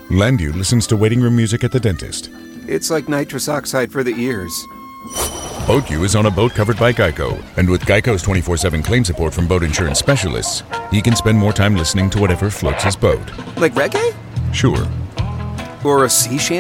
Landu listens to waiting room music at the dentist. It's like nitrous oxide for the ears. BoatU is on a boat covered by Geico, and with Geico's 24/7 claim support from boat insurance specialists, he can spend more time listening to whatever floats his boat. Like reggae? Sure. Or a sea shanty?